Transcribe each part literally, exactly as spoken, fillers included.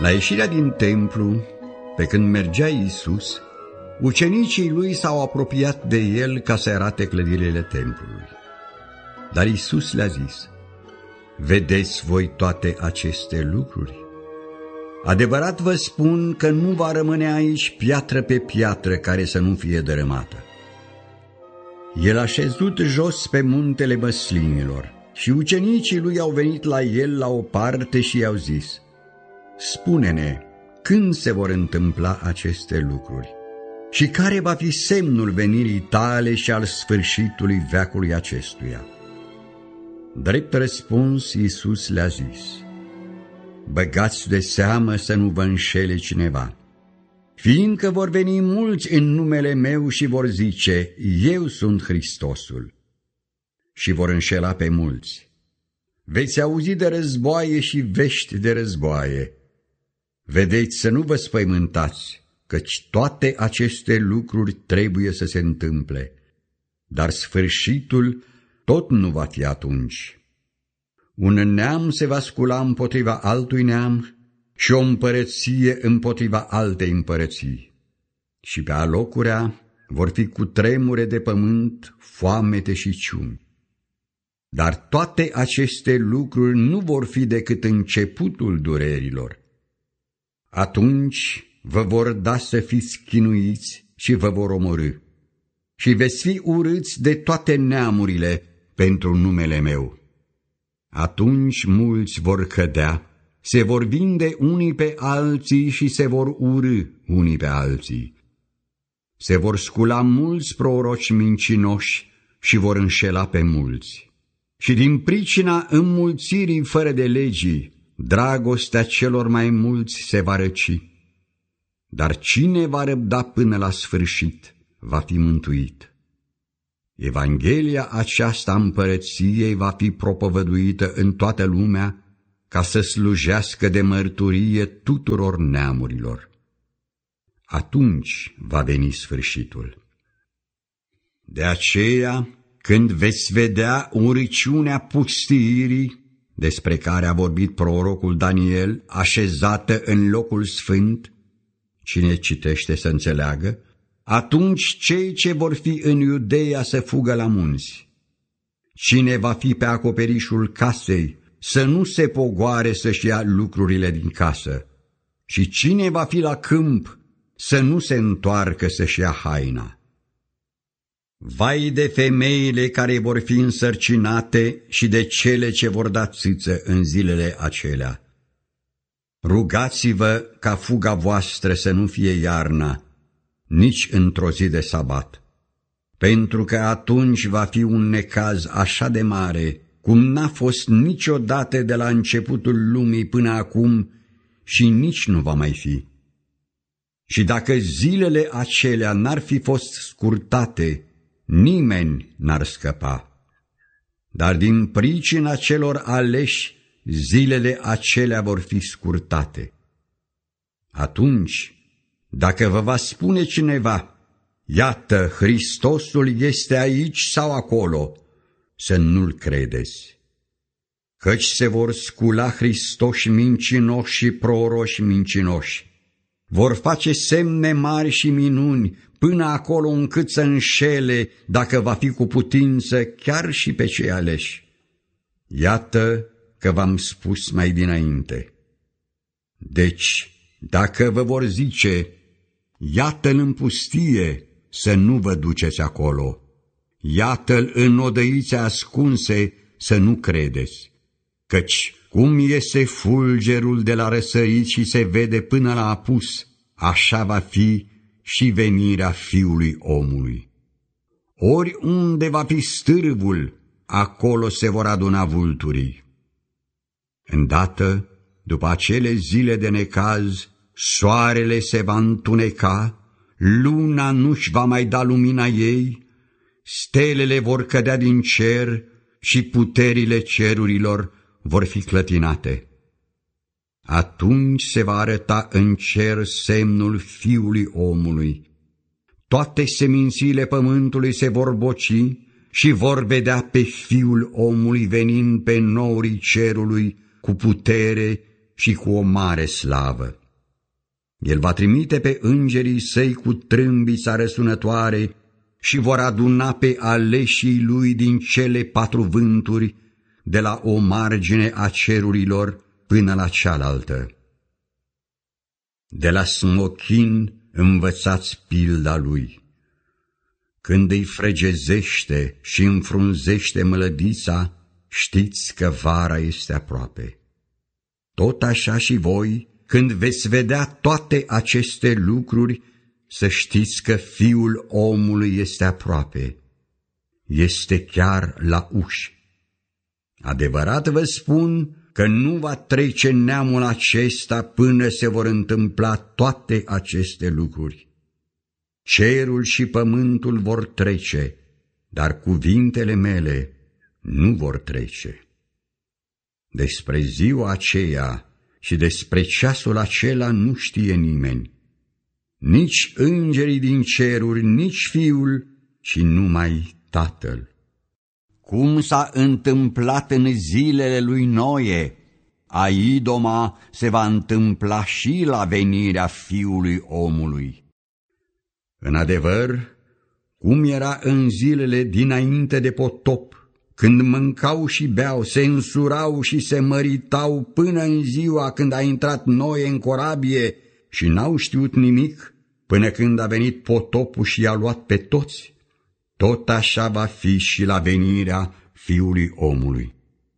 La ieșirea din templu, pe când mergea Iisus, ucenicii lui s-au apropiat de el ca să arate clădirile templului. Dar Iisus le-a zis: vedeți voi toate aceste lucruri? Adevărat vă spun că nu va rămâne aici piatră pe piatră care să nu fie dărâmată. El a șezut jos pe muntele Măslinilor și ucenicii lui au venit la el la o parte și i-au zis: spune-ne, când se vor întâmpla aceste lucruri și care va fi semnul venirii tale și al sfârșitului veacului acestuia? Drept răspuns, Iisus le-a zis: băgați de seamă să nu vă înșele cineva, fiindcă vor veni mulți în numele meu și vor zice: eu sunt Hristosul, și vor înșela pe mulți. Veți auzi de războaie și vești de războaie. Vedeți să nu vă spăimântați, căci toate aceste lucruri trebuie să se întâmple, dar sfârșitul tot nu va fi atunci. Un neam se va scula împotriva altui neam și o împărăție împotriva altei împărății. Și pe alocurea vor fi cutremure de pământ, foamete și ciumi. Dar toate aceste lucruri nu vor fi decât începutul durerilor. Atunci vă vor da să fiți chinuiți și vă vor omorî și veți fi urâți de toate neamurile pentru numele meu. Atunci mulți vor cădea, se vor vinde unii pe alții și se vor urî unii pe alții. Se vor scula mulți proroci mincinoși și vor înșela pe mulți. Și din pricina înmulțirii fără de legii, dragostea celor mai mulți se va răci. Dar cine va răbda până la sfârșit va fi mântuit. Evanghelia aceasta împărăției va fi propovăduită în toată lumea ca să slujească de mărturie tuturor neamurilor. Atunci va veni sfârșitul. De aceea, când veți vedea urăciunea pustiirii, despre care a vorbit prorocul Daniel, așezată în locul sfânt, cine citește să înțeleagă, atunci cei ce vor fi în Iudeea să fugă la munți. Cine va fi pe acoperișul casei, să nu se pogoare să-și ia lucrurile din casă, și cine va fi la câmp, să nu se întoarcă să-și ia haina. Vai de femeile care vor fi însărcinate și de cele ce vor da țâță în zilele acelea. Rugați-vă ca fuga voastră să nu fie iarna, nici într-o zi de sabat, pentru că atunci va fi un necaz așa de mare, cum n-a fost niciodată de la începutul lumii până acum și nici nu va mai fi. Și dacă zilele acelea n-ar fi fost scurtate, nimeni n-ar scăpa. Dar din pricina celor aleși, zilele acelea vor fi scurtate. Atunci, dacă vă va spune cineva: iată, Hristosul este aici sau acolo, să nu-l credeți. Căci se vor scula Hristoși mincinoși și proroși mincinoși. Vor face semne mari și minuni, până acolo încât să înșele, dacă va fi cu putință, chiar și pe cei aleși. Iată că v-am spus mai dinainte. Deci, dacă vă vor zice: iată-l în pustie, să nu vă duceți acolo. Iată-l în odăițe ascunse, să nu credeți. Căci cum iese fulgerul de la răsărit și se vede până la apus, așa va fi și venirea Fiului Omului. Oriunde va fi stârvul, acolo se vor aduna vulturii. Îndată, după acele zile de necaz, soarele se va întuneca, luna nu-și va mai da lumina ei, stelele vor cădea din cer și puterile cerurilor vor fi clătinate. Atunci se va arăta în cer semnul Fiului Omului. Toate semințiile pământului se vor boci și vor vedea pe Fiul Omului venind pe norii cerului cu putere și cu o mare slavă. El va trimite pe îngerii săi cu trâmbița răsunătoare și vor aduna pe aleșii lui din cele patru vânturi, de la o margine a cerurilor până la cealaltă. De la smochin învățați pilda lui. Când îi fregezește și înfrunzește mălădița, știți că vara este aproape. Tot așa și voi, când veți vedea toate aceste lucruri, să știți că Fiul omului este aproape. Este chiar la uși. Adevărat vă spun că nu va trece neamul acesta până se vor întâmpla toate aceste lucruri. Cerul și pământul vor trece, dar cuvintele mele nu vor trece. Despre ziua aceea și despre ceasul acela nu știe nimeni, nici îngerii din ceruri, nici Fiul, ci numai Tatăl. Cum s-a întâmplat în zilele lui Noe, a Idoma se va întâmpla și la venirea Fiului omului. În adevăr, cum era în zilele dinainte de potop, când mâncau și beau, se însurau și se măritau până în ziua când a intrat Noe în corabie și n-au știut nimic, până când a venit potopul și i-a luat pe toți, tot așa va fi și la venirea Fiului omului.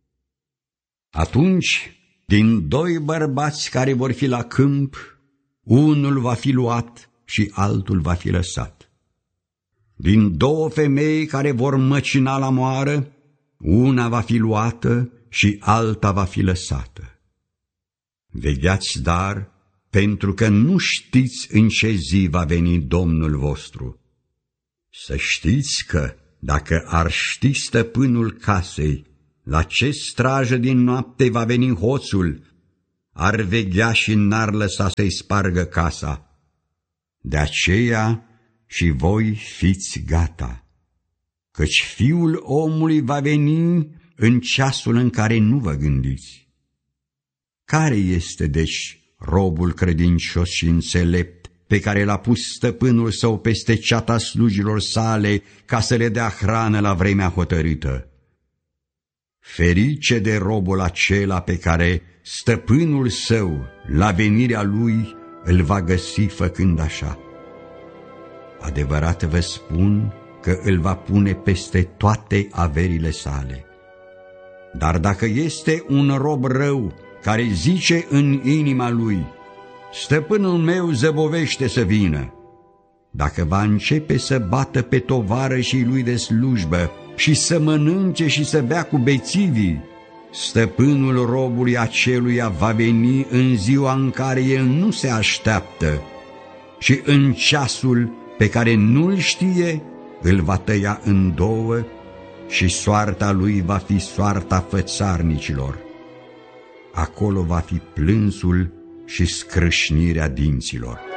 Atunci, din doi bărbați care vor fi la câmp, unul va fi luat și altul va fi lăsat. Din două femei care vor măcina la moară, una va fi luată și alta va fi lăsată. Vegheați dar, pentru că nu știți în ce zi va veni Domnul vostru. Să știți că, dacă ar ști stăpânul casei la ce strajă din noapte va veni hoțul, ar veghea și n-ar lăsa să-i spargă casa. De aceea și voi fiți gata, căci Fiul omului va veni în ceasul în care nu vă gândiți. Care este, deci, robul credincios și înțelept pe care l-a pus stăpânul său peste ceata slujilor sale ca să le dea hrană la vremea hotărâtă? Ferice de robul acela pe care stăpânul său, la venirea lui, îl va găsi făcând așa. Adevărat vă spun că îl va pune peste toate averile sale. Dar dacă este un rob rău care zice în inima lui, stăpânul meu zăbovește să vină, dacă va începe să bată pe tovarășii lui de slujbă și să mănânce și să bea cu bețivii, stăpânul robului aceluia va veni în ziua în care el nu se așteaptă și în ceasul pe care nu-l știe, îl va tăia în două și soarta lui va fi soarta fățarnicilor. Acolo va fi plânsul și scrâșnirea dinților.